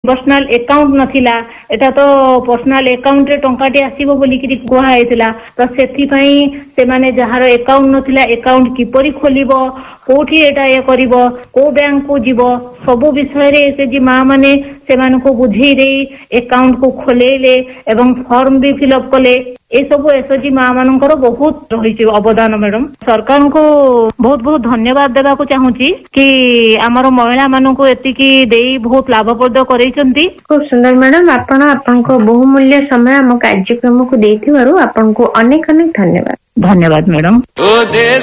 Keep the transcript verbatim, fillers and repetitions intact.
Personal account नथिला एटा तो personal account रे टंकाटी आसीबो बोली कि कुहा हेतिला तो सेथि पई से माने जहार अकाउंट नथिला अकाउंट किपरि खोलिबो कोठी एटा ए करिवो को बैंक को जीवो सब विषय रे से जी मां माने से मान को बुझी रे अकाउंट को खोलेले एवं फॉर्म भी फिलअप कले ए सब एसएचजी मां मानकर बहुत रही अवदान मैडम सरकार को बहुत बहुत धन्यवाद देवा को चाहूची कि आमर महिला मान को एतिकी देई बहुत लाभप्रद करैछंती। खूब सुंदर मैडम आपण आपण को बहुमूल्य समय हम कार्यक्रम को देथिबारु आपण को अनेक अनेक धन्यवाद। धन्यवाद मैडम।